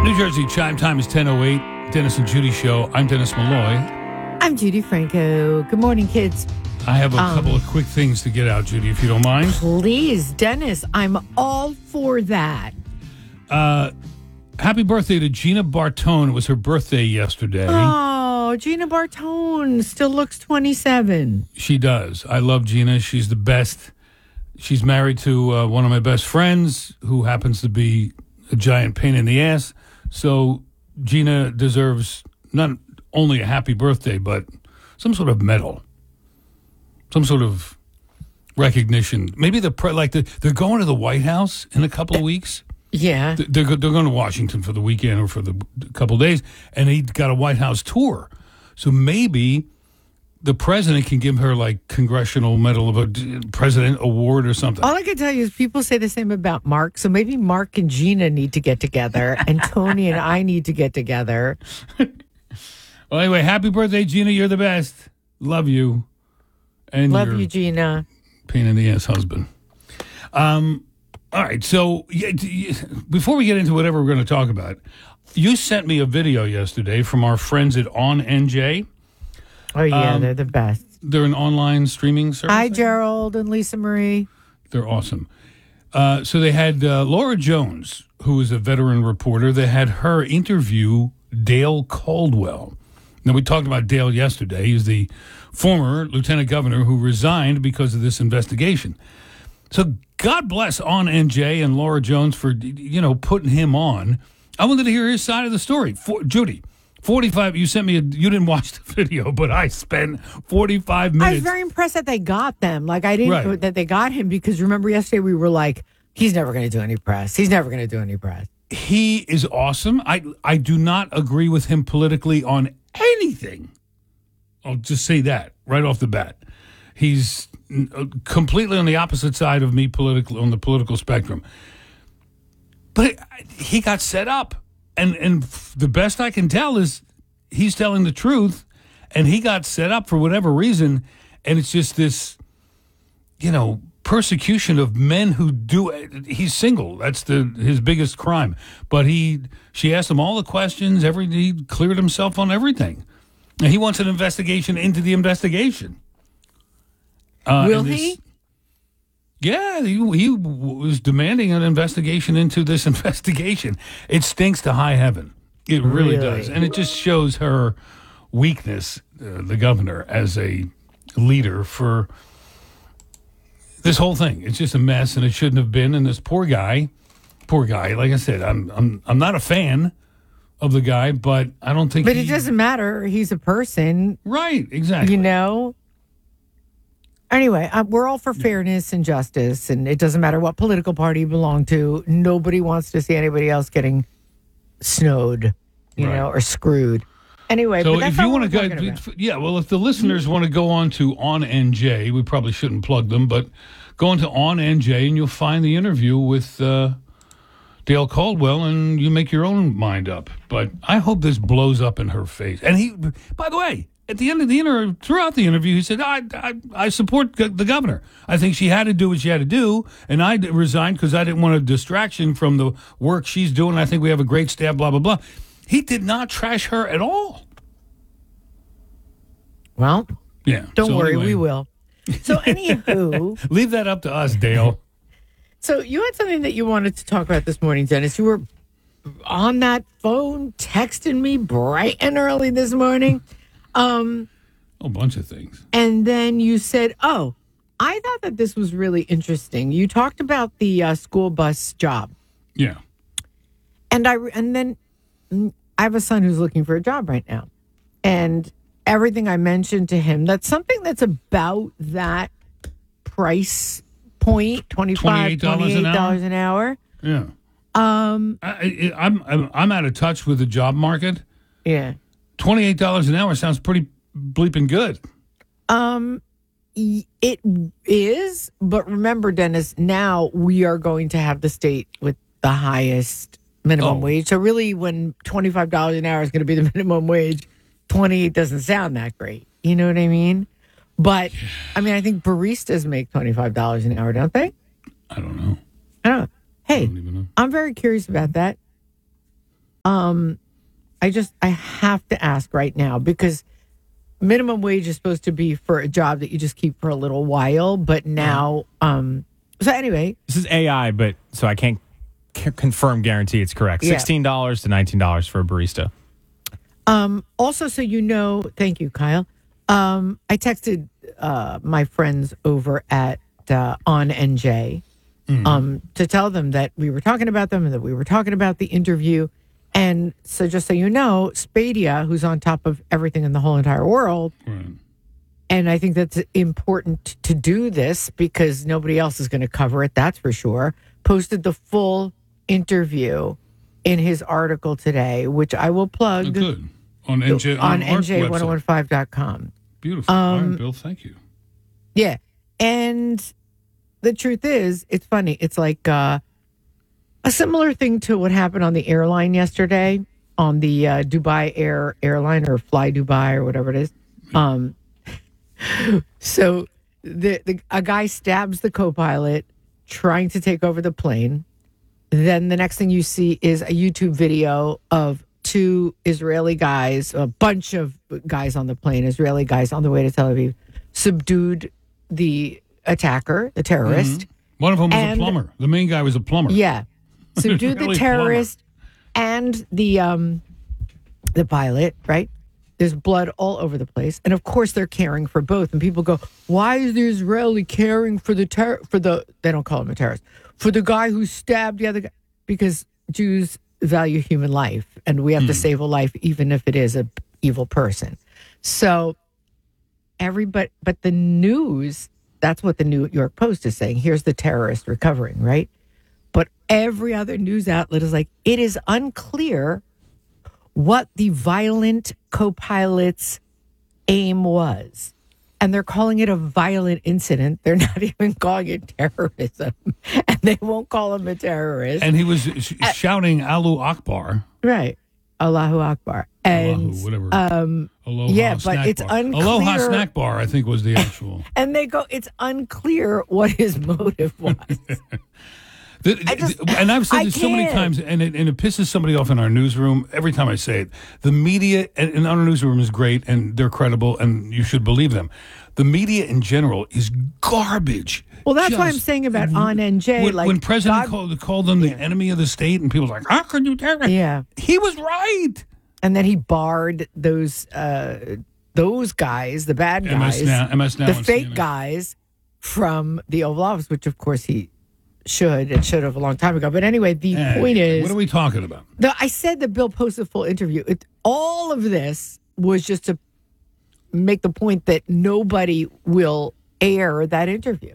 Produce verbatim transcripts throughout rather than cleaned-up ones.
New Jersey chime time is ten oh eight. Dennis and Judy Show. I'm Dennis Malloy. I'm Judy Franco. Good morning, kids. I have a Um, couple of quick things to get out, Judy, if you don't mind. Please, Dennis, I'm all for that. Uh, happy birthday to Gina Bartone. It was her birthday yesterday. Oh, Gina Bartone still looks twenty-seven. She does. I love Gina. She's the best. She's married to uh, one of my best friends who happens to be a giant pain in the ass. So Gina deserves not only a happy birthday, but some sort of medal, some sort of recognition. Maybe the pre- like the, they're going to the White House in a couple of weeks. Yeah. They're go- they're going to Washington for the weekend or for the couple of days, and he got a White House tour. So maybe the president can give her like Congressional Medal of a President Award or something. All I can tell you is people say the same about Mark. So maybe Mark and Gina need to get together, and Tony and I need to get together. Well, anyway, happy birthday, Gina. You're the best. Love you. And Love your you, Gina. pain in the ass husband. Um, all right. So yeah, d- before we get into whatever we're going to talk about, you sent me a video yesterday from our friends at On N J. Oh, yeah, Um, they're the best. They're an online streaming service. Hi, Gerald and Lisa Marie. They're awesome. Uh, so they had uh, Laura Jones, who is a veteran reporter. They had her interview Dale Caldwell. Now, we talked about Dale yesterday. He's the former lieutenant governor who resigned because of this investigation. So God bless On N J and Laura Jones for, you know, putting him on. I wanted to hear his side of the story. For, Judy, forty-five, you sent me a, you didn't watch the video, but I spent forty-five minutes. I was very impressed that they got them. Like, I didn't Right. that they got him because remember yesterday we were like, he's never going to do any press. He's never going to do any press. He is awesome. I I do not agree with him politically on anything. I'll just say that right off the bat. He's n- completely on the opposite side of me politically on the political spectrum. But he got set up, and and f- the best I can tell is he's telling the truth, and he got set up for whatever reason, and it's just this, you know, persecution of men who do. He's single. That's the his biggest crime. But he, she asked him all the questions. Every he cleared himself on everything, and he wants an investigation into the investigation. Uh, Will and this- he? Yeah, he, he was demanding an investigation into this investigation. It stinks to high heaven. It really, Really? does, and it just shows her weakness, uh, the governor, as a leader for this whole thing. It's just a mess, and it shouldn't have been. And this poor guy, poor guy. Like I said, I'm I'm I'm not a fan of the guy, but I don't think. But he, it doesn't matter. He's a person, Right, exactly. you know? Anyway, uh, we're all for fairness and justice, and it doesn't matter what political party you belong to. Nobody wants to see anybody else getting snowed, you Right. know, or screwed. Anyway, So but that's if you not want what to we're go, talking about. yeah, well, if the listeners want to go on to On N J, we probably shouldn't plug them, but go on to On N J and you'll find the interview with uh, Dale Caldwell, and you make your own mind up. But I hope this blows up in her face. And he, by the way, at the end of the interview, throughout the interview, he said, I, I, I support g- the governor. I think she had to do what she had to do, and I d- resigned because I didn't want a distraction from the work she's doing. I think we have a great staff, blah, blah, blah. He did not trash her at all. Well, Yeah. don't so worry, anyway, we will. So, anywho, Leave that up to us, Dale. so you had something that you wanted to talk about this morning, Dennis. You were on that phone texting me bright and early this morning. Um, A bunch of things. and then you said, oh, I thought that this was really interesting. You talked about the uh, school bus job. Yeah. And I and then mm, I have a son who's looking for a job right now. And everything I mentioned to him, that's something that's about that price point, twenty-five dollars, twenty-eight dollars an twenty-eight dollars an hour. Yeah. Um, I, I, I'm, I'm I'm out of touch with the job market. yeah. twenty-eight dollars an hour sounds pretty bleeping good. Um, y- it is, but remember, Dennis, now we are going to have the state with the highest minimum Oh. wage. So really, when twenty-five dollars an hour is going to be the minimum wage, twenty-eight doesn't sound that great. You know what I mean? But, I mean, I think baristas make twenty-five dollars an hour, don't they? I don't know. I don't know. Hey, I don't even know. I'm very curious about that. Um, I just I have to ask right now because minimum wage is supposed to be for a job that you just keep for a little while, but now, um, so anyway, This is A I, but so I can't c- confirm, guarantee it's correct. Yeah. sixteen dollars to nineteen dollars for a barista. um, also, so you know, thank you, Kyle. Um, I texted uh, my friends over at uh, On N J um, to tell them that we were talking about them and that we were talking about the interview. And so, just so you know, Spadia, who's on top of everything in the whole entire world, Right. and I think that's important to do this because nobody else is going to cover it, that's for sure, posted the full interview in his article today, which I will plug Oh, good. On N J on our N J website. ten fifteen dot com. Beautiful. All right, Bill, thank you. Yeah. And the truth is, it's funny. It's like uh, a similar thing to what happened on the airline yesterday on the uh, Dubai Air airline or Fly Dubai or whatever it is. Um, so the, the a guy stabs the co-pilot trying to take over the plane. Then the next thing you see is a YouTube video of two Israeli guys, a bunch of guys on the plane, Israeli guys on the way to Tel Aviv, subdued the attacker, the terrorist. One of them was And- a plumber. The main guy was a plumber. Yeah. Subdued the Israeli terrorist and the um the pilot, right? There's blood all over the place. And of course they're caring for both. And people go, why is the Israeli caring for the ter- for the they don't call him a terrorist, for the guy who stabbed the other guy? Because Jews value human life and we have to save a life even if it is a evil person. So everybody but the news, that's what the New York Post is saying. Here's the terrorist recovering, right? But every other news outlet is like, it is unclear what the violent co-pilot's aim was. And they're calling it a violent incident. They're not even calling it terrorism. And they won't call him a terrorist. And he was sh- shouting Allahu Akbar. right. Allahu Akbar. And Allahu, whatever. um Aloha yeah, but snack it's bar. unclear- Aloha snack bar, I think, was the actual. and they go, it's unclear what his motive was. The- just- and I've said I this so many can't. times, and it, and it pisses somebody off in our newsroom every time I say it. The media in in our newsroom is great, and they're credible, and you should believe them. The media in general is garbage. Well, that's what I'm Just- saying about On N J. When, like when President God- called, called them the enemy of the state, and people were like, "How could you tell me?" Yeah. He was right. And then he barred those uh, those guys, the bad M S guys, Now- M S Now the and fake C N N. guys from the Oval Office, which of course he should and should have a long time ago. But anyway, the Hey, point is, what are we talking about? the, I said that Bill posted a full interview. It, all of this was just to make the point that nobody will air that interview.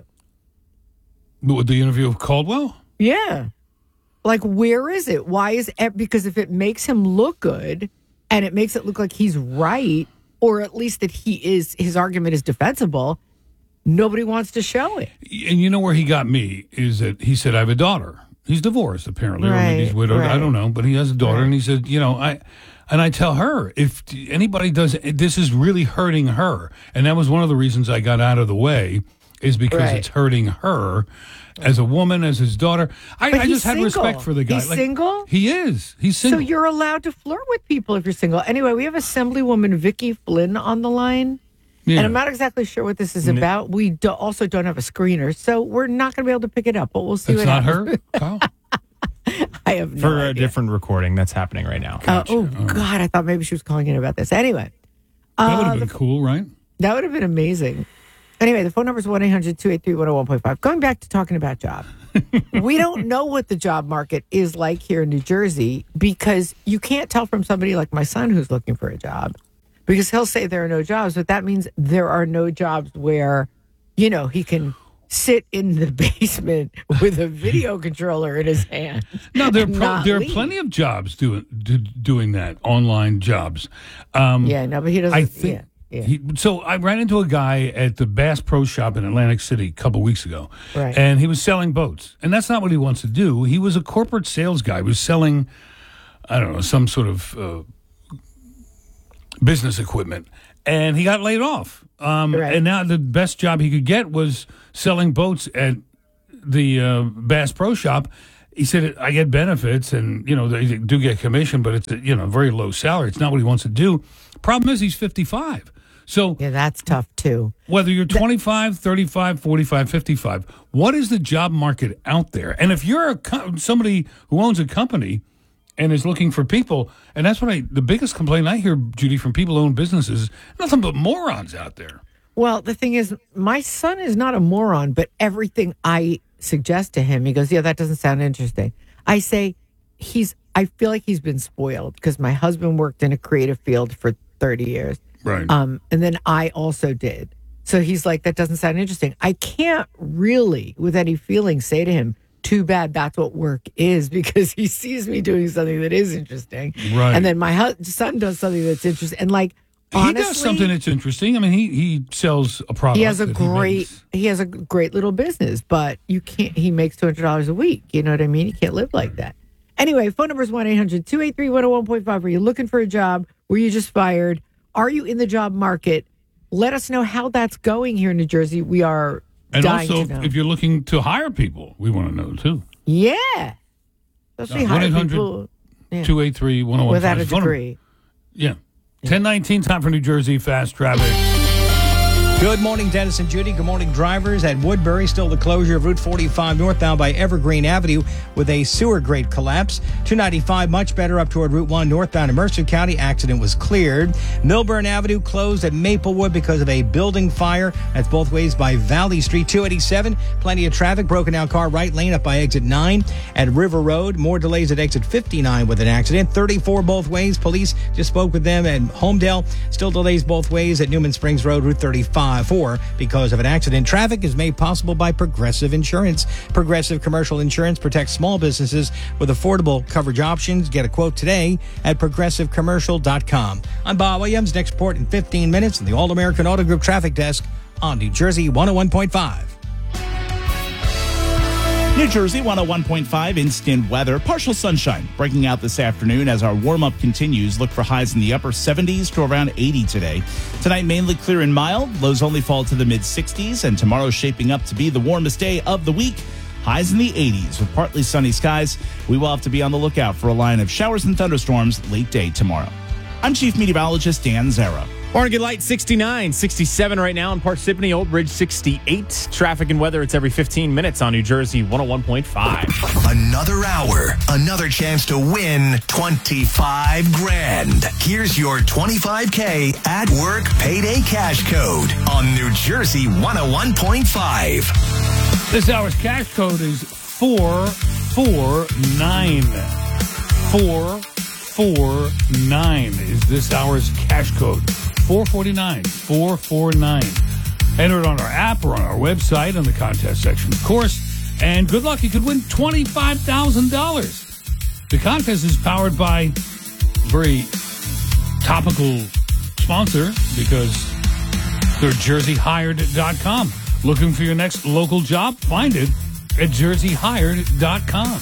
With the interview of Caldwell? Yeah. Like, where is it? Why is it? Because if it makes him look good and it makes it look like he's right, or at least that he is, his argument is defensible, nobody wants to show it. And you know where he got me is that he said, I have a daughter. He's divorced, apparently, or maybe he's Right, widowed. I right. don't know, but he has a daughter, Right. and he said, you know, I, and I tell her, if anybody does, this is really hurting her. And that was one of the reasons I got out of the way, is because Right. it's hurting her as a woman, as his daughter. I, But I he's just had single. respect for the guy. He's single? He is. He's So single. you're allowed to flirt with people if you're single. Anyway, we have Assemblywoman Vicky Flynn on the line. Yeah. And I'm not exactly sure what this is about. We do also don't have a screener, so we're not going to be able to pick it up, but we'll see It's what not happens. her, Kyle? I have no For a idea. different recording that's happening right now. Uh, oh, God, I thought maybe she was calling in about this. Anyway, That would uh, have been cool, right? that would have been amazing. Anyway, the phone number is one eight hundred two eight three one oh one point five. Going back to talking about job. We don't know what the job market is like here in New Jersey because you can't tell from somebody like my son who's looking for a job because he'll say there are no jobs, but that means there are no jobs where, you know, he can sit in the basement with a video controller in his hand. No, there are, and pro- not there are leave. plenty of jobs doing do, doing that, online jobs. Um, Yeah, no, but he doesn't. I think. yeah, yeah. He, so I ran into a guy at the Bass Pro Shop in Atlantic City a couple weeks ago, Right. and he was selling boats, and that's not what he wants to do. He was a corporate sales guy. He was selling, I don't know, some sort of uh, business equipment, and he got laid off. Um, Right. And now the best job he could get was selling boats at the uh, Bass Pro Shop. he said, I get benefits and, you know, they do get commission, but it's, a, you know, very low salary. It's not what he wants to do. Problem is he's fifty-five. So Yeah, that's tough too. whether you're twenty-five, thirty-five, forty-five, fifty-five, what is the job market out there? And if you're a co- somebody who owns a company and is looking for people, and that's what I, the biggest complaint I hear, Judy, from people who own businesses, nothing but morons out there. Well, the thing is, my son is not a moron, but everything I suggest to him, he goes, yeah, that doesn't sound interesting. I say, he's, I feel like he's been spoiled because my husband worked in a creative field for thirty years. Right. Um, and then I also did. So he's like, that doesn't sound interesting. I can't really, with any feeling, say to him, too bad that's what work is, because he sees me doing something that is interesting. Right. And then my hu- son does something that's interesting. And like, honestly, he does something that's interesting. I mean, he, he sells a product. he has a that great, He makes. he has a great little business, but you can't, he makes two hundred dollars a week. You know what I mean? You can't live like that. Anyway, phone number is one eight hundred two eight three one oh one point five. Are you looking for a job? Were you just fired? Are you in the job market? Let us know how that's going here in New Jersey. We are And dying also, to know. if you're looking to hire people, we want to know too. Yeah. Especially Uh, hire one eight hundred people yeah, two eight three one oh one five. without a degree. Yeah. ten nineteen, time for New Jersey Fast Traffic. Good morning, Dennis and Judy. Good morning, drivers. At Woodbury, still the closure of Route forty-five northbound by Evergreen Avenue with a sewer grate collapse. two ninety-five much better up toward Route one northbound in Mercer County. Accident was cleared. Milburn Avenue closed at Maplewood because of a building fire. That's both ways by Valley Street. two eighty-seven, plenty of traffic. Broken down car right lane up by exit nine. At River Road, more delays at exit fifty-nine with an accident. thirty-four both ways. Police just spoke with them at Homedale. Still delays both ways at Newman Springs Road, Route thirty-five. Four because of an accident. Traffic is made possible by Progressive Insurance. Progressive Commercial Insurance protects small businesses with affordable coverage options. Get a quote today at progressive commercial dot com. I'm Bob Williams. Next report in fifteen minutes in the All-American Auto Group Traffic Desk on New Jersey one oh one point five. New Jersey one oh one point five, instant weather. Partial sunshine breaking out this afternoon as our warm-up continues. Look for highs in the upper seventies to around eighty today. Tonight, mainly clear and mild. Lows only fall to the mid-sixties. And tomorrow shaping up to be the warmest day of the week. Highs in the eighties with partly sunny skies. We will have to be on the lookout for a line of showers and thunderstorms late day tomorrow. I'm Chief Meteorologist Dan Zera. Oregon Light sixty-nine, sixty-seven right now in Parsippany, Old Bridge sixty-eight. Traffic and weather, it's every fifteen minutes on New Jersey one oh one point five. Another hour, another chance to win twenty-five grand. Here's your twenty-five K at work payday cash code on New Jersey one oh one point five. This hour's cash code is four four nine. four four nine is this hour's cash code. four forty-nine, four forty-nine. Enter it on our app or on our website on the contest section, of course. And good luck, you could win twenty-five thousand dollars. The contest is powered by a very topical sponsor because they're jersey hired dot com. Looking for your next local job? Find it at jersey hired dot com.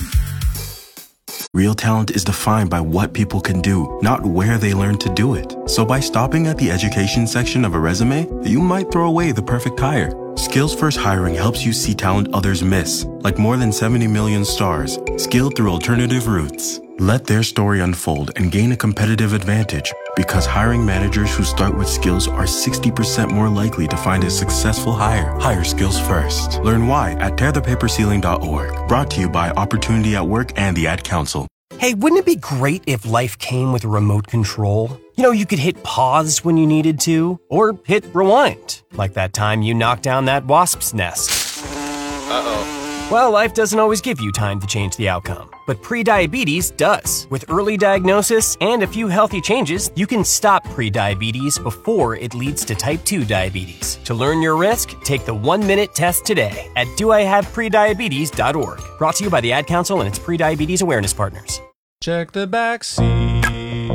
Real talent is defined by what people can do, not where they learn to do it. So by stopping at the education section of a resume, you might throw away the perfect hire. Skills First Hiring helps you see talent others miss, like more than seventy million stars, skilled through alternative routes. Let their story unfold and gain a competitive advantage, because hiring managers who start with skills are sixty percent more likely to find a successful hire. Hire skills first. Learn why at tear the paper ceiling dot org. Brought to you by Opportunity at Work and the Ad Council. Hey, wouldn't it be great if life came with a remote control? You know, you could hit pause when you needed to, or hit rewind, like that time you knocked down that wasp's nest. Uh-oh. Well, life doesn't always give you time to change the outcome, but prediabetes does. With early diagnosis and a few healthy changes, you can stop prediabetes before it leads to type two diabetes. To learn your risk, take the one-minute test today at do I have prediabetes dot org. Brought to you by the Ad Council and its prediabetes awareness partners. Check the back seat.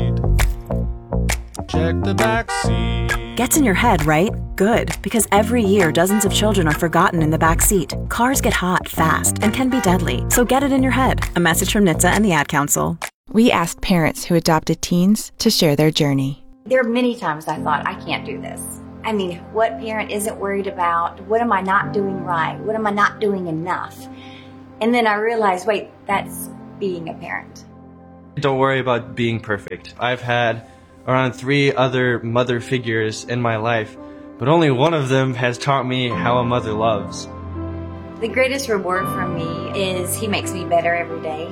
Check the back seat. Gets in your head, right? Good, because every year dozens of children are forgotten in the back seat. Cars get hot fast and can be deadly, so get it in your head. A message from N H T S A and the Ad Council. We asked parents who adopted teens to share their journey. There are many times I thought, I can't do this. I mean, what parent isn't worried about, what am I not doing right? What am I not doing enough? And then I realized, wait, that's being a parent. Don't worry about being perfect. I've had around three other mother figures in my life, but only one of them has taught me how a mother loves. The greatest reward for me is he makes me better every day.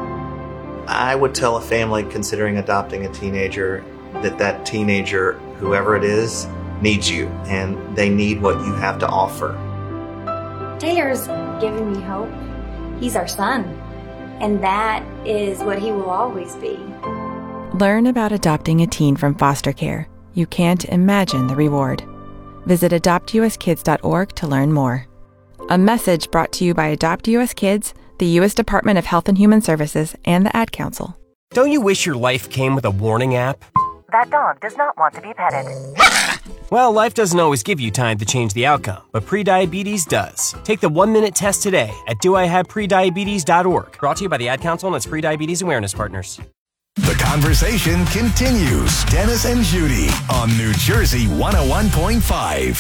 I would tell a family considering adopting a teenager that that teenager, whoever it is, needs you, and they need what you have to offer. Taylor's given me hope. He's our son, and that is what he will always be. Learn about adopting a teen from foster care. You can't imagine the reward. Visit adopt u s kids dot org to learn more. A message brought to you by Adopt U S Kids, the U S Department of Health and Human Services, and the Ad Council. Don't you wish your life came with a warning app? That dog does not want to be petted. Well, life doesn't always give you time to change the outcome, but prediabetes does. Take the one-minute test today at do I have prediabetes dot org. Brought to you by the Ad Council and its prediabetes awareness partners. The conversation continues. Dennis and Judy on New Jersey one oh one point five.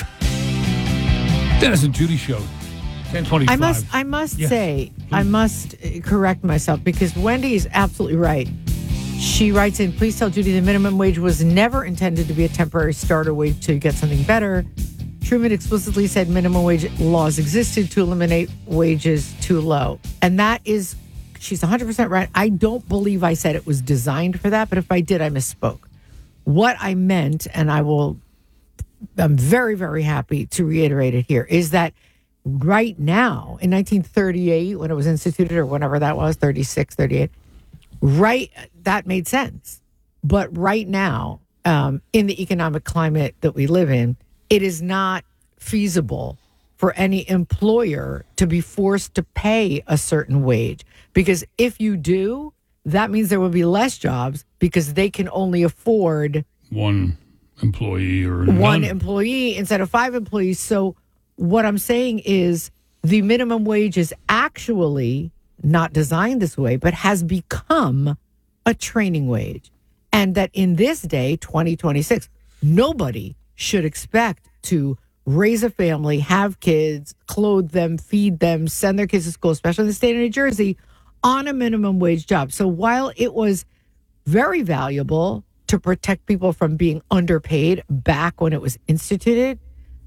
Dennis and Judy Show, ten twenty-five. I must, I must Yes. say, I must uh, correct myself because Wendy is absolutely right. She writes in, please tell Judy the minimum wage was never intended to be a temporary starter wage to get something better. Truman explicitly said minimum wage laws existed to eliminate wages too low. And that is, she's one hundred percent right. I don't believe I said it was designed for that, but if I did, I misspoke. What I meant, and I will, I'm very, very happy to reiterate it here, is that right now, in nineteen thirty-eight, when it was instituted, or whenever that was, thirty-six, thirty-eight, right, that made sense. But right now, um, in the economic climate that we live in, it is not feasible for any employer to be forced to pay a certain wage. Because if you do, that means there will be less jobs because they can only afford One employee or one none. employee instead of five employees. So what I'm saying is the minimum wage is actually not designed this way, but has become a training wage. And that in this day, twenty twenty-six, nobody should expect to raise a family, have kids, clothe them, feed them, send their kids to school, especially in the state of New Jersey, on a minimum wage job. So while it was very valuable to protect people from being underpaid back when it was instituted,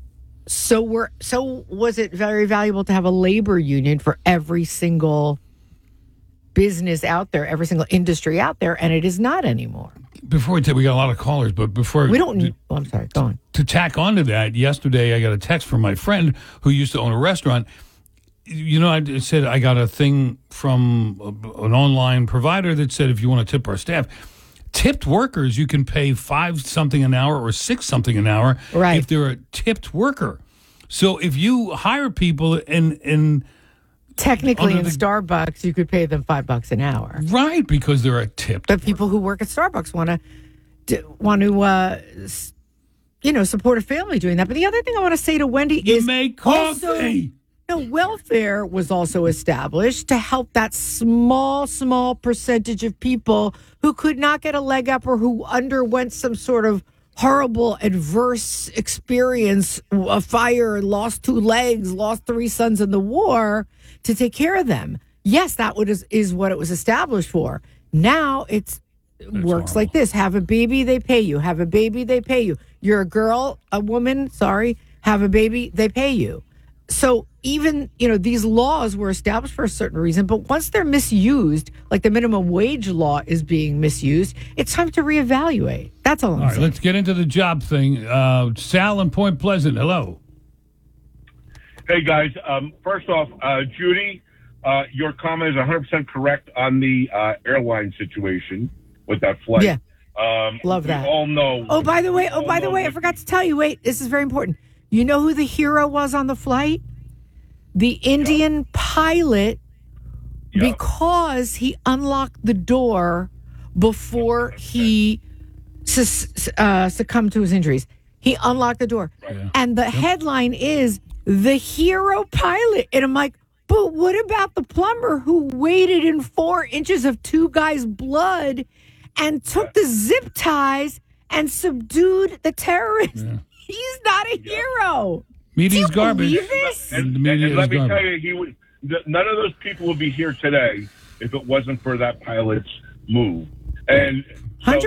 so we're so was it very valuable to have a labor union for every single business out there, every single industry out there, and it is not anymore. Before we take, we got a lot of callers, but before We don't need, oh, I'm sorry, go on. to tack onto that, yesterday I got a text from my friend who used to own a restaurant. You know, I said I got a thing from a, an online provider that said if you want to tip our staff, tipped workers, you can pay five something an hour or six something an hour right. if they're a tipped worker. So if you hire people and and technically in the, Starbucks, you could pay them five bucks an hour, right? Because they're a tipped. But people who work at Starbucks want to want to uh, you know support a family doing that. But the other thing I want to say to Wendy you is make coffee. Also, no, welfare was also established to help that small, small percentage of people who could not get a leg up or who underwent some sort of horrible, adverse experience, a fire, lost two legs, lost three sons in the war, to take care of them. Yes, that would is, is what it was established for. Now it's it works horrible. Like this. Have a baby, they pay you. Have a baby, they pay you. You're a girl, a woman, sorry, have a baby, they pay you. So even, you know, these laws were established for a certain reason, but once they're misused, like the minimum wage law is being misused, it's time to reevaluate. That's all I'm all right, saying. let's get into the job thing. Uh, Sal in Point Pleasant, hello. Hey, guys. Um, first off, uh, Judy, uh, your comment is one hundred percent correct on the uh, airline situation with that flight. Yeah. Um, Love we that. all know. Oh, by the way, oh, by the way, I forgot to tell you. Wait, this is very important. You know who the hero was on the flight? The Indian yeah. pilot, yeah. because he unlocked the door before he sus- uh, succumbed to his injuries. He unlocked the door. Right. Yeah. And the yep. headline is, the hero pilot. And I'm like, but what about the plumber who waded in four inches of two guys' blood and took the zip ties and subdued the terrorists? Yeah. He's not a yeah. hero. Media's Do you garbage. believe this? And, the media and let is me garbage. tell you, he was th- none of those people would be here today if it wasn't for that pilot's move. And so